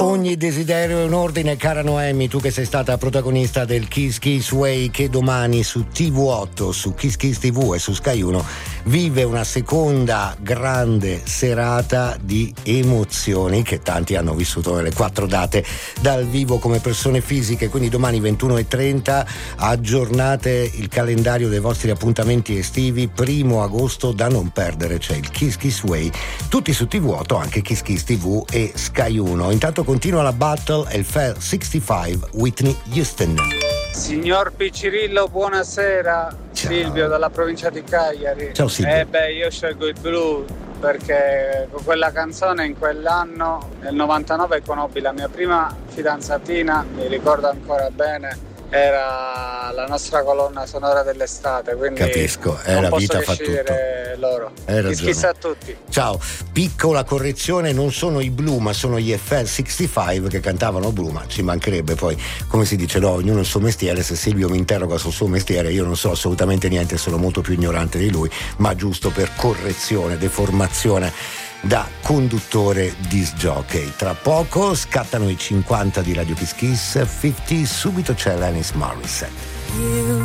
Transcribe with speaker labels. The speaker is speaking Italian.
Speaker 1: Ogni desiderio è un ordine, cara Noemi, tu che sei stata protagonista del Kiss Kiss Way, che domani su TV8, su Kiss Kiss TV e su Sky 1 vive una seconda grande serata di emozioni che tanti hanno vissuto nelle 4 date dal vivo come persone fisiche. Quindi domani 21:30 aggiornate il calendario dei vostri appuntamenti estivi. 1 agosto da non perdere, c'è il Kiss Kiss Way, tutti su TV8, anche Kiss Kiss TV e Sky 1. Intanto continua la battle e il Fair 65 Whitney Houston.
Speaker 2: Signor Piccirillo, buonasera.
Speaker 1: Ciao.
Speaker 2: Silvio dalla provincia di Cagliari.
Speaker 1: Ciao Silvio.
Speaker 2: Io scelgo il blu perché con quella canzone in quell'anno, nel 99, conobbi la mia prima fidanzatina, mi ricordo ancora bene. Era la nostra colonna sonora dell'estate, quindi
Speaker 1: Capisco, è
Speaker 2: non
Speaker 1: la
Speaker 2: posso
Speaker 1: vita fa
Speaker 2: decidere loro.
Speaker 1: Hai ragione.
Speaker 2: Chissà a tutti.
Speaker 1: Ciao, piccola correzione, non sono i Blue ma sono gli FL 65 che cantavano Blue, ma ci mancherebbe, poi come si dice, no, ognuno il suo mestiere. Se Silvio mi interroga sul suo mestiere io non so assolutamente niente, sono molto più ignorante di lui, ma giusto per correzione, deformazione da conduttore disc jockey. Tra poco scattano i 50 di Radio Kiss Kiss, 50, subito c'è Alanis Morissette.